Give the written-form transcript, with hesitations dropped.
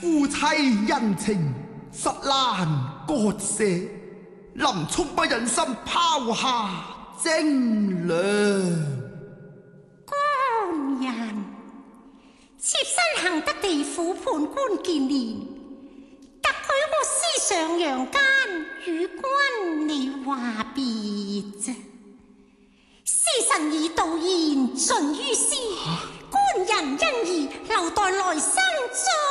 夫妻恩情實難割捨，臨終不忍心拋下貞良。 官人，妾身幸得地府判官見面，特許我私上陽間與君你話別啫。時辰已到，言盡於斯，官人因而留待來生再